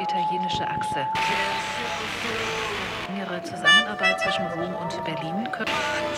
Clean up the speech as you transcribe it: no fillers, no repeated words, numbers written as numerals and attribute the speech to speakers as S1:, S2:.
S1: deutsch-italienische Achse. Ihre Zusammenarbeit zwischen Rom und Berlin